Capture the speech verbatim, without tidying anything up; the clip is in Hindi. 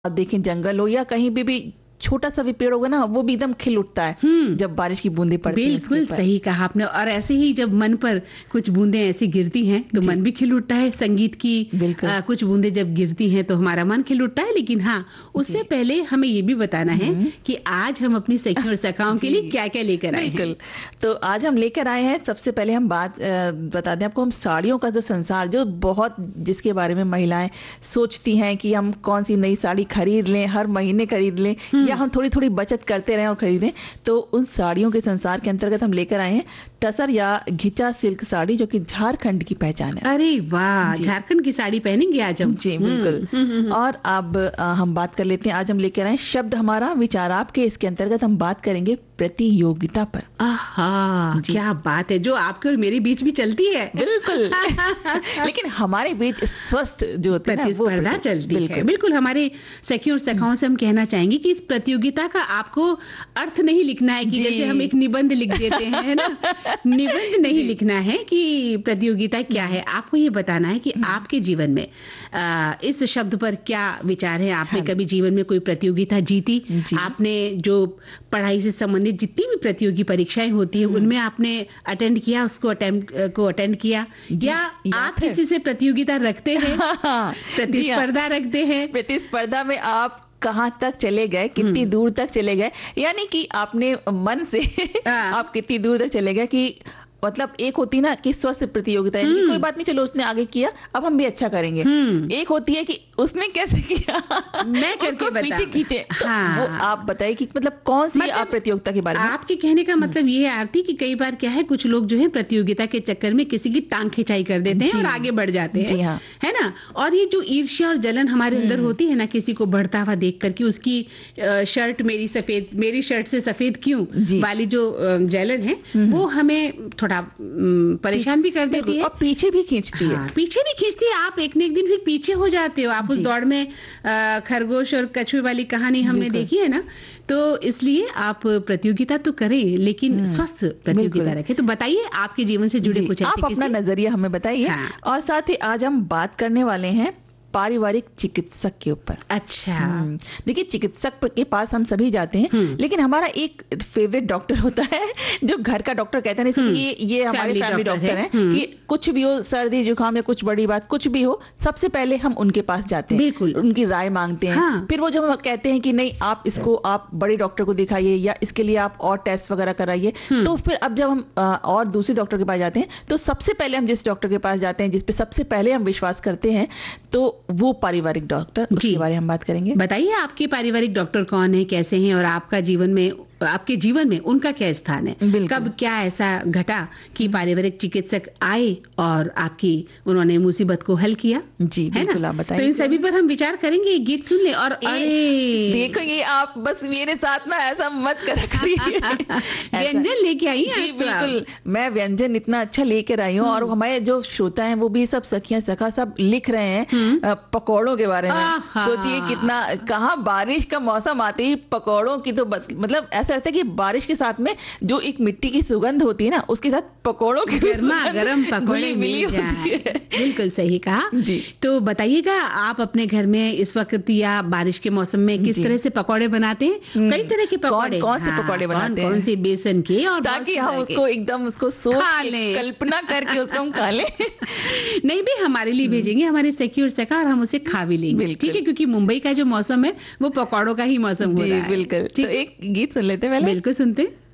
आप देखें जंगल हो या कहीं भी भी छोटा सा भी पेड़ होगा ना, वो भी एकदम खिल उठता है जब बारिश की बूंदें पड़ती हैं। बिल्कुल सही कहा आपने। और ऐसे ही जब मन पर कुछ बूंदें ऐसी गिरती हैं तो मन भी खिल उठता है। संगीत की आ, कुछ बूंदें जब गिरती हैं तो हमारा मन खिल उठता है। लेकिन हाँ, उससे पहले हमें ये भी बताना है कि आज हम अपनी सखियों और सखाओं के लिए क्या क्या लेकर आए हैं। तो आज हम लेकर आए हैं, सबसे पहले हम बात बता दें आपको, हम साड़ियों का जो संसार, जो बहुत जिसके बारे में महिलाएं सोचती हैं कि हम कौन सी नई साड़ी खरीद लें, हर महीने खरीद लें या हम थोड़ी थोड़ी बचत करते रहें और खरीदें, तो उन साड़ियों के संसार के अंतर्गत हम लेकर आए हैं टसर या घिचा सिल्क साड़ी, जो कि झारखंड की पहचान है। अरे वाह, झारखंड की साड़ी पहनेंगे आज हम। जी बिल्कुल। और अब हम बात कर लेते हैं, आज हम लेकर आए शब्द हमारा विचार आपके, इसके अंतर्गत हम बात करेंगे प्रतियोगिता पर। आहा, क्या बात है, जो आपके और मेरे बीच भी चलती है। बिल्कुल। लेकिन हमारे बीच स्वस्थ जो होती है ना, वो प्रतिस्पर्धा चलती बिल्कुल। है। बिल्कुल, हमारे सखियों और सखाओं से हम कहना चाहेंगे कि इस प्रतियोगिता का आपको अर्थ नहीं लिखना है कि जैसे हम एक निबंध लिख देते हैं, है ना। निबंध नहीं लिखना है कि प्रतियोगिता क्या है, आपको ये बताना है कि आपके जीवन में आ, इस शब्द पर क्या विचार है। आपने कभी जीवन में कोई प्रतियोगिता जीती? आपने जो पढ़ाई से संबंधित जितनी भी प्रतियोगी परीक्षाएं होती है उनमें आपने अटेंड किया, उसको अटेम्प्ट को अटेंड किया, या आप किसी से प्रतियोगिता रखते हैं, प्रतिस्पर्धा रखते हैं? प्रतिस्पर्धा में आप कहाँ तक चले गए, कितनी दूर तक चले गए, यानी कि आपने मन से आप कितनी दूर तक चले गए कि मतलब एक होती ना कि स्वस्थ प्रतियोगिता है कि कोई बात नहीं, चलो उसने आगे किया अब हम भी अच्छा करेंगे। एक होती है कि उसने कैसे किया मैं करके पीछे खींचे। हाँ। तो वो आप बताइए कि मतलब कौन सी मतलब आप प्रतियोगिता के बारे में? आपके कहने का मतलब ये है आरती कि कई बार क्या है, कुछ लोग जो है प्रतियोगिता के चक्कर में किसी की टांग खिंचाई कर देते हैं और आगे बढ़ जाते हैं। हाँ। है ना। और ये जो ईर्ष्या और जलन हमारे अंदर होती है ना, किसी को बढ़ता हुआ देख करके उसकी शर्ट मेरी सफेद, मेरी शर्ट से सफेद क्यों वाली जो जलन है वो हमें थोड़ा परेशान भी कर देती है और पीछे भी खींचती है। हाँ, पीछे भी खींचती है। आप एक न एक दिन फिर पीछे हो जाते हो। आप उस दौड़ में खरगोश और कछुए वाली कहानी हमने देखी है ना। तो इसलिए आप प्रतियोगिता तो करें लेकिन स्वस्थ प्रतियोगिता रखें। तो बताइए आपके जीवन से जुड़े कुछ आप अपना नजरिया हमें बताइए। हाँ। और साथ ही आज हम बात करने वाले हैं पारिवारिक चिकित्सक के ऊपर। अच्छा, देखिए चिकित्सक के पास हम सभी जाते हैं, लेकिन हमारा एक फेवरेट डॉक्टर होता है जो घर का डॉक्टर कहते हैं, ये ये हमारे फैमिली डॉक्टर हैं कि कुछ भी हो, सर्दी जुकाम या कुछ बड़ी बात कुछ भी हो, सबसे पहले हम उनके पास जाते हैं, बिल्कुल उनकी राय मांगते हैं। हाँ। फिर वो जब हम कहते हैं कि नहीं आप इसको आप बड़े डॉक्टर को दिखाइए या इसके लिए आप और टेस्ट वगैरह कराइए, तो फिर अब जब हम और दूसरे डॉक्टर के पास जाते हैं तो सबसे पहले हम जिस डॉक्टर के पास जाते हैं, जिसपे सबसे पहले हम विश्वास करते हैं, तो वो पारिवारिक डॉक्टर, उसके बारे में हम बात करेंगे। बताइए आपके पारिवारिक डॉक्टर कौन है, कैसे हैं और आपका जीवन में, आपके जीवन में उनका क्या स्थान है? कब क्या ऐसा घटा कि पारिवारिक चिकित्सक आए और आपकी उन्होंने मुसीबत को हल किया? जी बिल्कुल, आप बताइए। तो इन सभी पर हम विचार करेंगे, गीत सुन ले। और अरे देखो ये आप बस मेरे साथ ना ऐसा मत करा करिए। व्यंजन लेके आई हैं? जी बिल्कुल, मैं व्यंजन इतना अच्छा लेकर आई हूँ और हमारे जो श्रोता हैं वो भी सब सखियां सखा सब लिख रहे हैं पकौड़ों के बारे में। सोचिए कितना, कहाँ बारिश का मौसम आते ही पकौड़ों की तो मतलब ऐसा लगता है कि बारिश के साथ में जो एक मिट्टी की सुगंध होती है ना, उसके साथ पकौड़ों की गर्मा गर्म पकौड़े मिल जाए। बिल्कुल सही कहा जी। तो बताइएगा आप अपने घर में इस वक्त या बारिश के मौसम में किस तरह से पकौड़े बनाते हैं? कई तरह के पकौड़े, कौन से पकौड़े बनाते हैं, कौन से बेसन के, और ताकि हम उसको एकदम उसको सोच लें, कल्पना करके उसको हम खा लें। नहीं भी हमारे लिए भेजेंगे हमारे सखी और सखा और हम उसे खा भी लेंगे, ठीक है, क्योंकि मुंबई का जो मौसम है वो पकौड़ों का ही मौसम हो रहा है। बिल्कुल। तो एक गीत सुन लेते हैं, बिल्कुल सुनते हैं।